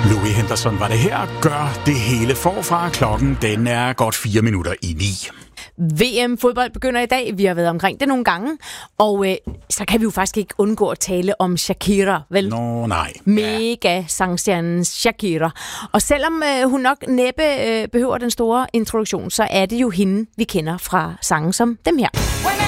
Louis Henderson var det her. Gør det hele forfra. Klokken den er godt 4 minutter i 9. VM-fodbold begynder i dag. Vi har været omkring det nogle gange. Og så kan vi jo faktisk ikke undgå at tale om Shakira, vel? Nå, nej. Mega sangstjernen Shakira. Og selvom hun nok næppe behøver den store introduktion, så er det jo hende, vi kender fra sange som dem her.